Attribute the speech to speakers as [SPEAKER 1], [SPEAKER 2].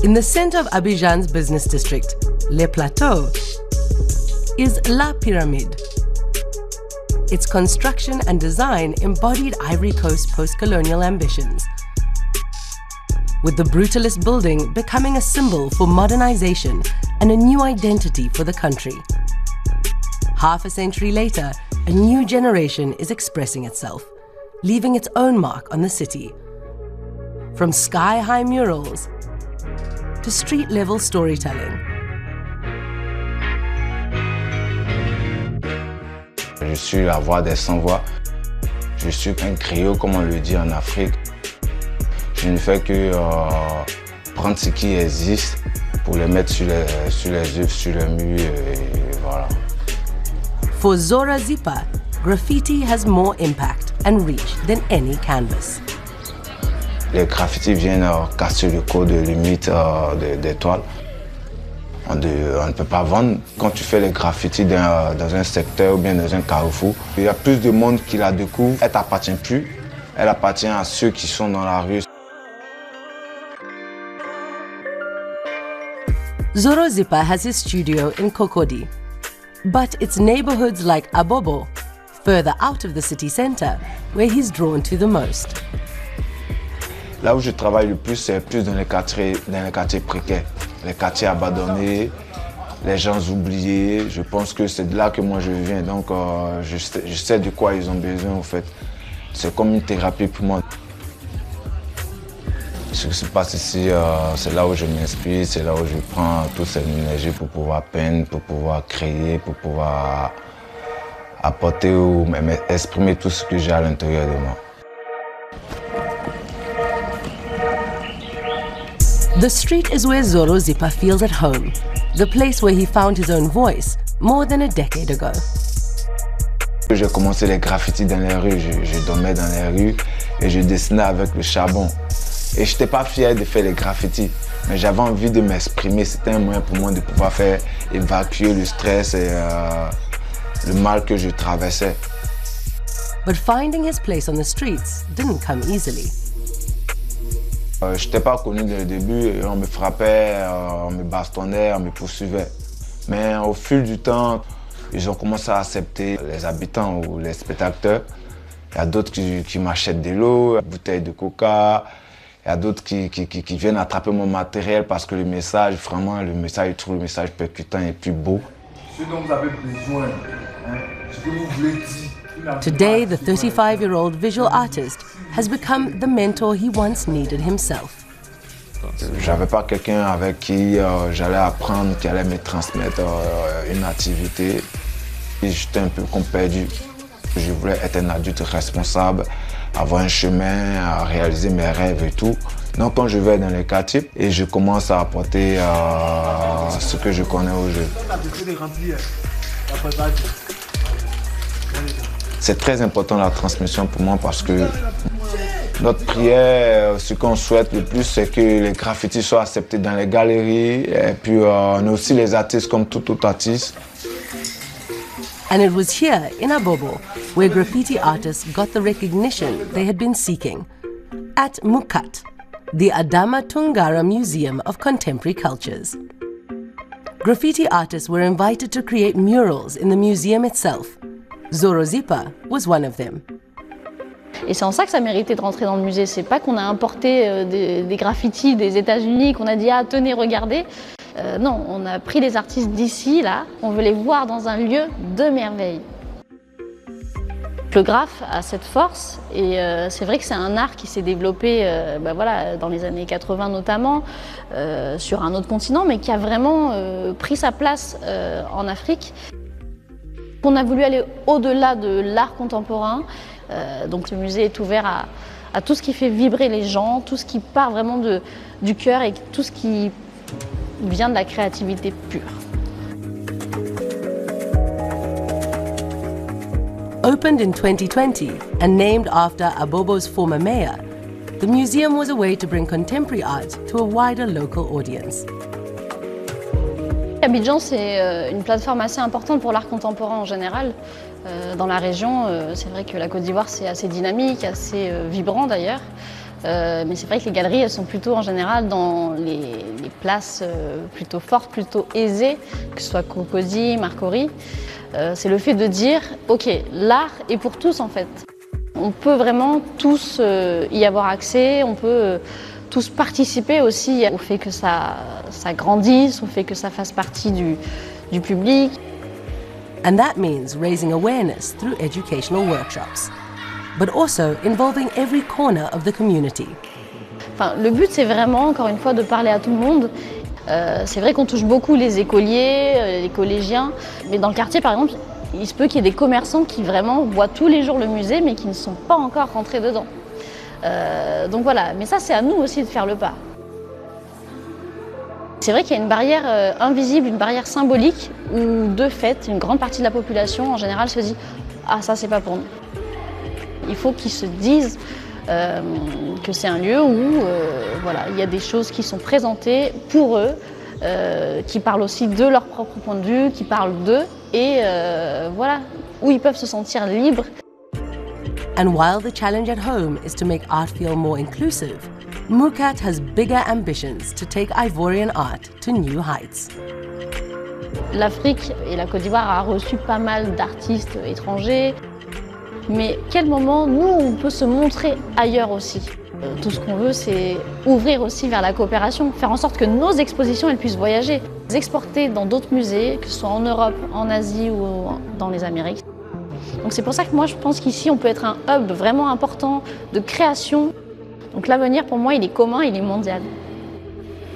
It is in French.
[SPEAKER 1] In the center of Abidjan's business district, Les Plateaux, is La Pyramide. Its construction and design embodied Ivory Coast post-colonial ambitions, with the brutalist building becoming a symbol for modernization and a new identity for the country. Half a century later, a new generation is expressing itself, leaving its own mark on the city. From sky-high murals to street-level storytelling.
[SPEAKER 2] Je suis la voix des sans-voix. Je suis un griot, comme on le dit en Afrique. Je ne fais que prendre ce qui existe pour le mettre sur les œuvres, sur le mur, et voilà.
[SPEAKER 1] For Zora Zipa, graffiti has more impact and reach than any canvas.
[SPEAKER 2] Les graffitis viennent casser le code limite des toiles. On ne peut pas vendre. Quand tu fais les graffitis dans un secteur ou bien dans un carrefour, il y a plus de monde qui la découvre. Elle ne t'appartient plus. Elle appartient à ceux qui sont dans la rue.
[SPEAKER 1] Zoro Zipa has his studio in Kokodi, but it's neighborhoods like Abobo, further out of the city center, where he's drawn to the most.
[SPEAKER 2] Là où je travaille le plus, c'est plus dans les quartiers précaires, les quartiers abandonnés, les gens oubliés. Je pense que c'est de là que moi je viens, donc je sais de quoi ils ont besoin en fait. C'est comme une thérapie pour moi. Ce qui se passe ici, c'est là où je m'inspire, c'est là où je prends toute cette énergie pour pouvoir peindre, pour pouvoir créer, pour pouvoir apporter ou exprimer tout ce que j'ai à l'intérieur de moi.
[SPEAKER 1] The street is where Zoro Zipa feels at home, the place where he found his own voice more than a decade ago.
[SPEAKER 2] J'ai commencé les graffitis dans les rues, je dormais dans les rues et je dessinais avec le charbon. Et je n'étais pas fier de faire les graffitis, mais j'avais envie de m'exprimer. C'était un moyen pour moi de pouvoir faire évacuer le stress et le mal que je traversais.
[SPEAKER 1] But finding his place on the streets didn't come easily.
[SPEAKER 2] Je n'étais pas connu dès le début, on me frappait, on me bastonnait, on me poursuivait. Mais au fil du temps, ils ont commencé à accepter les habitants ou les spectateurs. Il y a d'autres qui m'achètent de l'eau, des bouteilles de coca. Il y a d'autres qui viennent attraper mon matériel parce que le message, vraiment, je trouve le message percutant et plus beau.
[SPEAKER 3] Ce dont vous avez besoin, ce que vous voulez dire.
[SPEAKER 1] Today, the 35-year-old visual artist has become the mentor he once needed himself.
[SPEAKER 2] J'avais pas quelqu'un avec qui j'allais apprendre, qui allait me transmettre une activité. J'étais un peu comme perdu. Je voulais être un adulte responsable, avoir un chemin, à réaliser mes rêves et tout. Donc quand je vais dans les quartiers et je commence à apporter ce que je connais aux jeux. C'est très important la transmission pour moi parce que notre prière, ce qu'on souhaite le plus, c'est que les graffitis soient acceptés dans les galeries. Et puis on a aussi les artistes comme tout autre artiste.
[SPEAKER 1] And it was here in Abobo where graffiti artists got the recognition they had been seeking. At Mukat, the Adama Tungara Museum of Contemporary Cultures. Graffiti artists were invited to create murals in the museum itself. Zoro Zipa was one of them.
[SPEAKER 4] Et c'est en ça que ça méritait de rentrer dans le musée. C'est pas qu'on a importé des graffitis des États-Unis, qu'on a dit ah tenez regardez. Non, on a pris des artistes d'ici là, on veut les voir dans un lieu de merveille. Le graphe a cette force et c'est vrai que c'est un art qui s'est développé voilà, dans les années 80 notamment, sur un autre continent, mais qui a vraiment pris sa place en Afrique. On a voulu aller au-delà de l'art contemporain, donc le musée est ouvert à tout ce qui fait vibrer les gens, tout ce qui part vraiment du cœur et tout ce qui vient de la créativité pure.
[SPEAKER 1] Opened in 2020 and named after Abobo's former mayor, the museum was a way to bring contemporary art to a wider local audience.
[SPEAKER 4] Abidjan, c'est une plateforme assez importante pour l'art contemporain en général. Dans la région, c'est vrai que la Côte d'Ivoire, c'est assez dynamique, assez vibrant d'ailleurs. Mais c'est vrai que les galeries, elles sont plutôt en général dans les places plutôt fortes, plutôt aisées, que ce soit Cocody, Marcory. C'est le fait de dire, ok, l'art est pour tous en fait. On peut vraiment tous y avoir accès, on peut tous participer aussi au fait que ça grandisse, au fait que ça fasse partie du public.
[SPEAKER 1] And that means raising awareness through educational workshops, but also involving every corner of the community.
[SPEAKER 4] Enfin, le but, c'est vraiment, encore une fois, de parler à tout le monde. C'est vrai qu'on touche beaucoup les écoliers, les collégiens, mais dans le quartier, par exemple, il se peut qu'il y ait des commerçants qui vraiment voient tous les jours le musée, mais qui ne sont pas encore rentrés dedans. Donc voilà, mais ça, c'est à nous aussi de faire le pas. C'est vrai qu'il y a une barrière invisible, une barrière symbolique, où de fait, une grande partie de la population, en général, se dit « Ah, ça, c'est pas pour nous ». Il faut qu'ils se disent que c'est un lieu où voilà, il y a des choses qui sont présentées pour eux, qui parlent aussi de leur propre point de vue, qui parlent d'eux, et voilà, où ils peuvent se sentir libres.
[SPEAKER 1] And while the challenge at home is to make art feel more inclusive, MUCAT has bigger ambitions to take Ivorian art to new heights.
[SPEAKER 4] L'Afrique et la Côte d'Ivoire a reçu pas mal d'artistes étrangers, mais quel moment, nous, on peut se montrer ailleurs aussi. Tout ce qu'on veut, c'est ouvrir aussi vers la coopération, faire en sorte que nos expositions elles puissent voyager, les exporter dans d'autres musées, que ce soit en Europe, en Asie ou dans les Amériques. Donc c'est pour ça que moi je pense qu'ici on peut être un hub vraiment important de création. Donc l'avenir pour moi il est commun, il est mondial.